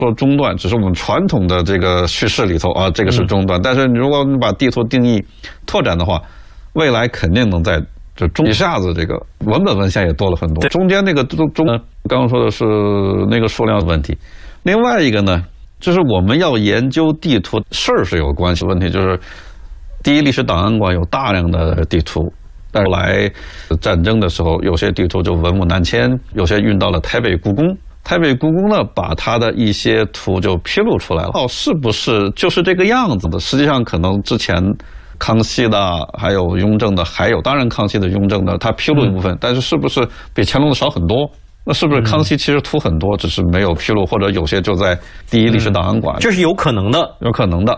说中段，只是我们传统的这个叙事里头啊，这个是中段。但是如果你把地图定义拓展的话，未来肯定能在这中一下子这个文本文献也多了很多。中间那个中刚刚说的是那个数量的问题，另外一个呢，就是我们要研究地图事儿是有关系的问题，就是第一历史档案馆有大量的地图。但后来战争的时候，有些地图就文物南迁，有些运到了台北故宫。台北故宫呢，把它的一些图就披露出来了。是不是就是这个样子的？实际上，可能之前康熙的，还有雍正的，还有当然康熙的、雍正的，它披露一部分，但是是不是比乾隆的少很多？那是不是康熙其实图很多，只是没有披露，或者有些就在第一历史档案馆？ 这是有可能的， 有可能的。